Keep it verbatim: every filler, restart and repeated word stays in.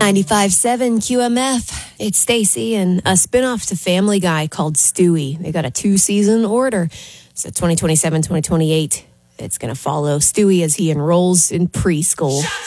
ninety-five point seven Q M F. It's Stacy and a spinoff to Family Guy called Stewie. They got a two-season order. So twenty twenty-seven, twenty twenty-eight, it's going to follow Stewie as he enrolls in preschool.